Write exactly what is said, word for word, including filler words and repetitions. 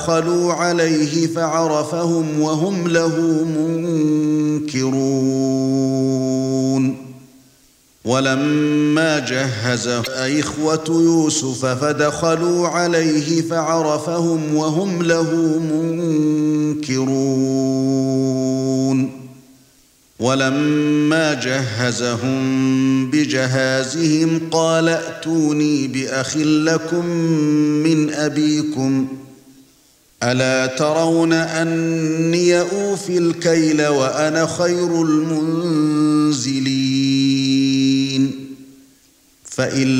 دخلوا عليه فعرفهم وهم له منكرون ولما جهزهم إخوة يوسف فدخلوا عليه فعرفهم وهم له منكرون ولما جهزهم بجهازهم قال ائتوني بأخ لكم من أبيكم ألا ترون أني أوفي الكيل وأنا خير المنزلين فإن